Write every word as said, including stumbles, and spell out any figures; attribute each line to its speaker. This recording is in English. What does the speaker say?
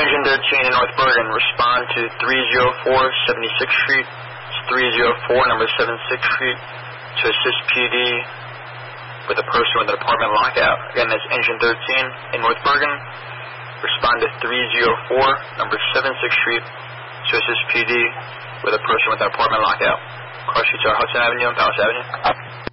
Speaker 1: Engine thirteen in North Bergen, respond to three oh four seventy-sixth Street. It's three oh four, number seventy-sixth Street, to assist P D with a person with an apartment lockout. Again, that's Engine thirteen in North Bergen. Respond to three oh four, number seventy-sixth Street, to assist P D with a person with an apartment lockout. Cross streets are Hudson Avenue and Palace Avenue.